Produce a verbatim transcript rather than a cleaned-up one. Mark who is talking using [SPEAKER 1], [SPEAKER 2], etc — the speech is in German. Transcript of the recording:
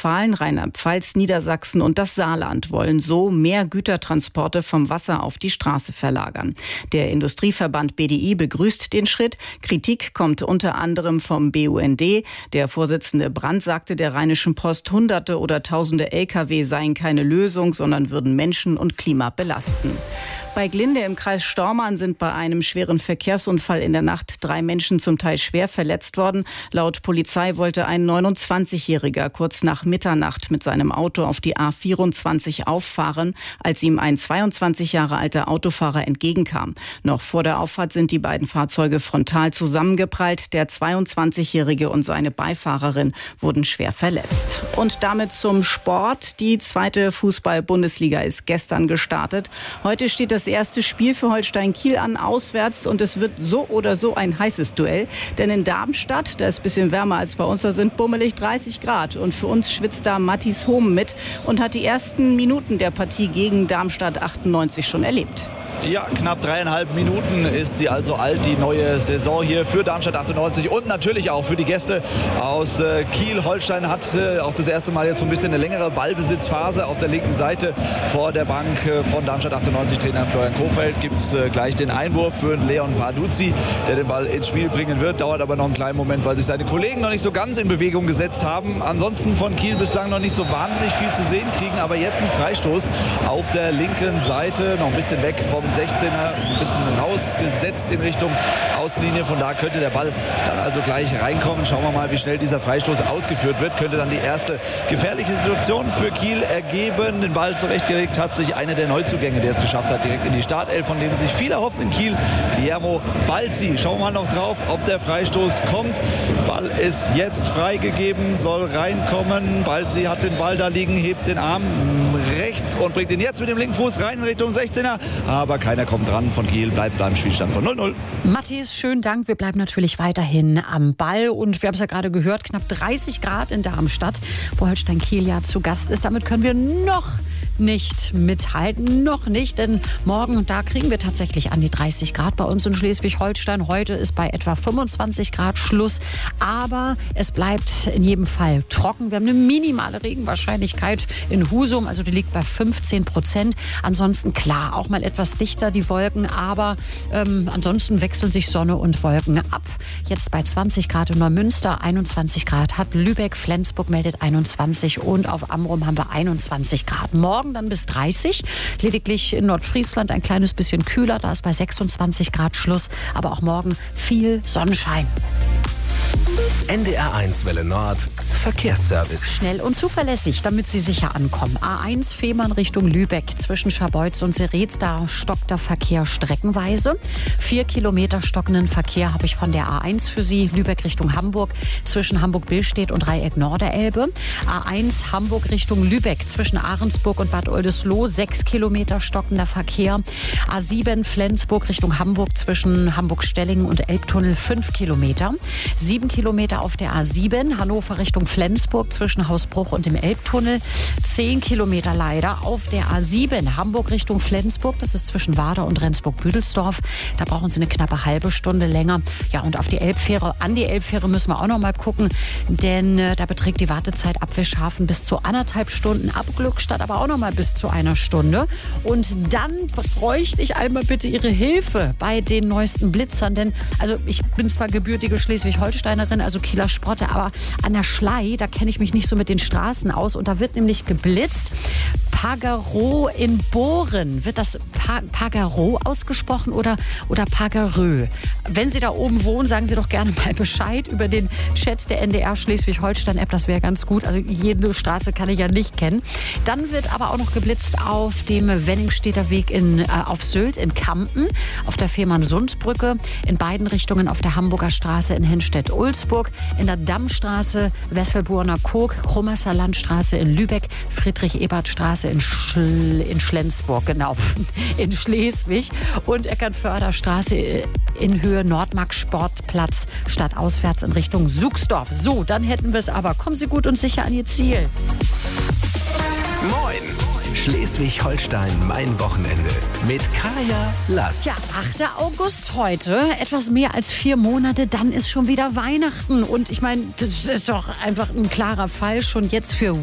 [SPEAKER 1] Nordrhein-Westfalen, Rheinland-Pfalz, Niedersachsen und das Saarland wollen so mehr Gütertransporte vom Wasser auf die Straße verlagern. Der Industrieverband B D I begrüßt den Schritt. Kritik kommt unter anderem vom B U N D. Der Vorsitzende Brandt sagte der Rheinischen Post, Hunderte oder Tausende L K W seien keine Lösung, sondern würden Menschen und Klima belasten. Bei Glinde im Kreis Stormarn sind bei einem schweren Verkehrsunfall in der Nacht drei Menschen zum Teil schwer verletzt worden. Laut Polizei wollte ein neunundzwanzigjähriger kurz nach Mitternacht mit seinem Auto auf die A vierundzwanzig auffahren, als ihm ein zweiundzwanzig Jahre alter Autofahrer entgegenkam. Noch vor der Auffahrt sind die beiden Fahrzeuge frontal zusammengeprallt. Der zweiundzwanzigjährige und seine Beifahrerin wurden schwer verletzt. Und damit zum Sport. Die zweite Fußball-Bundesliga ist gestern gestartet. Heute steht das Das erste Spiel für Holstein Kiel an, auswärts, und es wird so oder so ein heißes Duell. Denn in Darmstadt, da ist ein bisschen wärmer als bei uns, da sind bummelig dreißig Grad. Und für uns schwitzt da Mathis Hohm mit und hat die ersten Minuten der Partie gegen Darmstadt achtundneunzig schon erlebt.
[SPEAKER 2] Ja, knapp dreieinhalb Minuten ist sie also alt, die neue Saison hier für Darmstadt achtundneunzig und natürlich auch für die Gäste aus äh, Kiel. Holstein hat äh, auch das erste Mal jetzt so ein bisschen eine längere Ballbesitzphase auf der linken Seite vor der Bank äh, von Darmstadt achtundneunzig. Trainer Florian Kohfeldt gibt es äh, gleich den Einwurf für Leon Parduzzi, der den Ball ins Spiel bringen wird. Dauert aber noch einen kleinen Moment, weil sich seine Kollegen noch nicht so ganz in Bewegung gesetzt haben. Ansonsten von Kiel bislang noch nicht so wahnsinnig viel zu sehen, kriegen aber jetzt einen Freistoß auf der linken Seite, noch ein bisschen weg vom sechzehner, ein bisschen rausgesetzt in Richtung Außenlinie. Von da könnte der Ball dann also gleich reinkommen. Schauen wir mal, wie schnell dieser Freistoß ausgeführt wird. Könnte dann die erste gefährliche Situation für Kiel ergeben. Den Ball zurechtgelegt hat sich einer der Neuzugänge, der es geschafft hat, direkt in die Startelf, von dem sich viele erhoffen in Kiel, Guillermo Balzi. Schauen wir mal noch drauf, ob der Freistoß kommt. Ball ist jetzt freigegeben, soll reinkommen. Balzi hat den Ball da liegen, hebt den Arm rechts und bringt ihn jetzt mit dem linken Fuß rein in Richtung sechzehner. Aber keiner kommt dran. Von Kiel bleibt beim Spielstand von null null.
[SPEAKER 3] Matthias, schönen Dank. Wir bleiben natürlich weiterhin am Ball. Und wir haben es ja gerade gehört, knapp dreißig Grad in Darmstadt, wo Holstein Kiel ja zu Gast ist. Damit können wir noch nicht mithalten, noch nicht, denn morgen, und da kriegen wir tatsächlich an die dreißig Grad bei uns in Schleswig-Holstein. Heute ist bei etwa fünfundzwanzig Grad Schluss, aber es bleibt in jedem Fall trocken. Wir haben eine minimale Regenwahrscheinlichkeit in Husum, also die liegt bei fünfzehn Prozent. Ansonsten klar, auch mal etwas dichter die Wolken, aber ähm, ansonsten wechseln sich Sonne und Wolken ab. Jetzt bei zwanzig Grad in Neumünster, einundzwanzig Grad hat Lübeck, Flensburg meldet einundzwanzig und auf Amrum haben wir einundzwanzig Grad. Morgen dann bis dreißig, lediglich in Nordfriesland ein kleines bisschen kühler, da ist bei sechsundzwanzig Grad Schluss, aber auch morgen viel Sonnenschein.
[SPEAKER 4] N D R eins Welle Nord Verkehrsservice.
[SPEAKER 3] Schnell und zuverlässig, damit Sie sicher ankommen. A eins Fehmarn Richtung Lübeck. Zwischen Scharbeutz und Seretz, da stockt der Verkehr streckenweise. Vier Kilometer stockenden Verkehr habe ich von der A eins für Sie. Lübeck Richtung Hamburg. Zwischen Hamburg-Billstedt und Dreieck-Norderelbe. A eins Hamburg Richtung Lübeck. Zwischen Ahrensburg und Bad Oldesloe. Sechs Kilometer stockender Verkehr. A sieben Flensburg Richtung Hamburg. Zwischen Hamburg-Stellingen und Elbtunnel. Fünf Kilometer. Sieben Kilometer auf der A sieben. Hannover Richtung Flensburg zwischen Hausbruch und dem Elbtunnel. Zehn Kilometer leider auf der A sieben. Hamburg Richtung Flensburg. Das ist zwischen Warder und Rendsburg-Büdelsdorf. Da brauchen Sie eine knappe halbe Stunde länger. Ja, und auf die Elbfähre, an die Elbfähre müssen wir auch noch mal gucken, denn äh, da beträgt die Wartezeit ab Wischhafen bis zu anderthalb Stunden, ab Glückstadt aber auch noch mal bis zu einer Stunde. Und dann bräuchte ich einmal bitte Ihre Hilfe bei den neuesten Blitzern, denn also ich bin zwar gebürtige Schleswig-Holsteinerin, also Kieler Sprotte, aber an der Schlei, da kenne ich mich nicht so mit den Straßen aus und da wird nämlich geblitzt. Pagarow in Bohren. Wird das pa- Pagarow ausgesprochen oder, oder Pagarö? Wenn Sie da oben wohnen, sagen Sie doch gerne mal Bescheid über den Chat der N D R Schleswig-Holstein-App. Das wäre ganz gut. Also jede Straße kann ich ja nicht kennen. Dann wird aber auch noch geblitzt auf dem Wenningstedter Weg in, äh, auf Sylt in Kampen, auf der Fehmarn-Sund-Brücke, in beiden Richtungen auf der Hamburger Straße in Henstedt-Ulzburg, in der Dammstraße, Wesselburner Kog, Krummasser Landstraße in Lübeck, Friedrich-Ebert-Straße in, Schl- in Schlensburg, genau, in Schleswig und Eckernförderstraße in Höhe Nordmark-Sportplatz stadtauswärts in Richtung Suchsdorf. So, dann hätten wir es aber. Kommen Sie gut und sicher an Ihr Ziel.
[SPEAKER 4] Moin! Schleswig-Holstein, mein Wochenende mit Kaya Lass.
[SPEAKER 3] Ja, achter August heute, etwas mehr als vier Monate, dann ist schon wieder Weihnachten. Und ich meine, das ist doch einfach ein klarer Fall schon jetzt für